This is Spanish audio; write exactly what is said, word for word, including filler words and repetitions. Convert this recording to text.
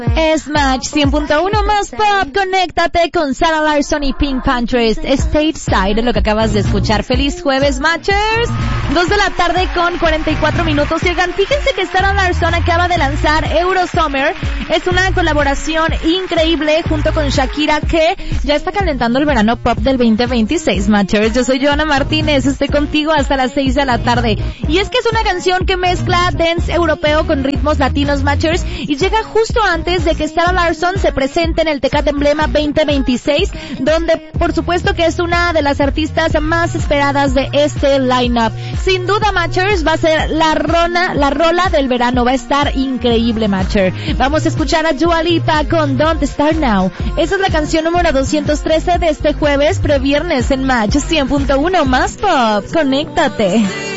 Es Match cien punto uno más pop. Conéctate con Sarah Larsson y Pink Panthers. Stateside es lo que acabas de escuchar. Feliz jueves, Matchers. Dos de la tarde con cuarenta y cuatro minutos. Y oigan, fíjense que Sarah Larsson acaba de lanzar Eurosummer. Es una colaboración increíble junto con Shakira que ya está calentando el verano pop del veinte veintiséis, Matchers. Yo soy Joana Martínez. Estoy contigo hasta las seis de la tarde. Y es que es una canción que mezcla dance europeo con ritmos latinos, Matchers. Y llega justo antes de que Sarah Larsson se presente en el Tecate Emblema veinte veintiséis, donde por supuesto que es una de las artistas más esperadas de este lineup. Sin duda, Matchers, va a ser la rona, la rola del verano, va a estar increíble, Matcher. Vamos a escuchar a Dua Lipa con Don't Start Now. Esa es la canción número doscientos trece de este jueves, previernes en Match cien punto uno más pop. Conéctate.